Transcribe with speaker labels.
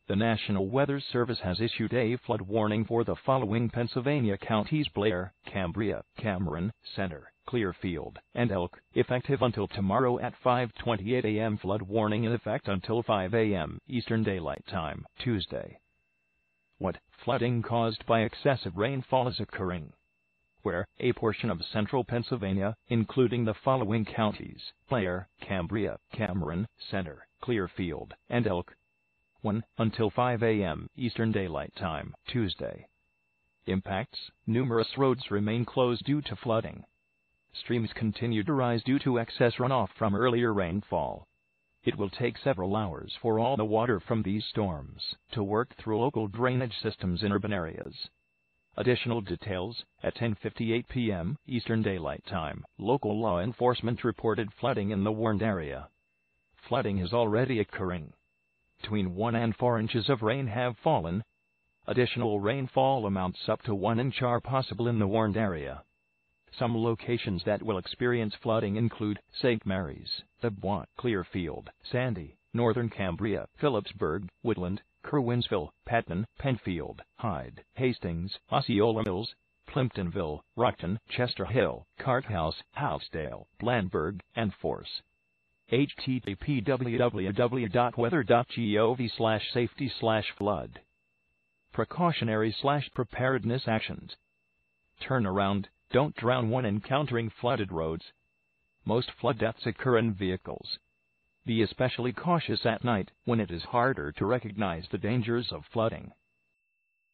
Speaker 1: The National Weather Service has issued a flood warning for the following Pennsylvania counties: Blair, Cambria, Cameron, Center, Clearfield, and Elk, effective until tomorrow at 5:28 a.m. Flood warning in effect until 5 a.m. Eastern Daylight Time, Tuesday. What flooding caused by excessive rainfall is occurring? Where a portion of central Pennsylvania, including the following counties: Blair, Cambria, Cameron, Center, Clearfield, and Elk. 1. Until 5 a.m. Eastern Daylight Time, Tuesday. Impacts: numerous roads remain closed due to flooding. Streams continue to rise due to excess runoff from earlier rainfall. It will take several hours for all the water from these storms to work through local drainage systems in urban areas. Additional details: at 10:58 p.m. Eastern Daylight Time, local law enforcement reported flooding in the warned area. Flooding is already occurring. Between 1 and 4 inches of rain have fallen. Additional rainfall amounts up to 1 inch are possible in the warned area. Some locations that will experience flooding include St. Mary's, The Bois, Clearfield, Sandy, Northern Cambria, Phillipsburg, Woodland, Curwensville, Patton, Penfield, Hyde, Hastings, Osceola Mills, Plimptonville, Rockton, Chester Hill, Carthouse, Housedale, Blandburg, and Force. http://www.weather.gov/safety/flood. Precautionary/preparedness actions. Turn around, don't drown when encountering flooded roads. Most flood deaths occur in vehicles. Be especially cautious at night when it is harder to recognize the dangers of flooding.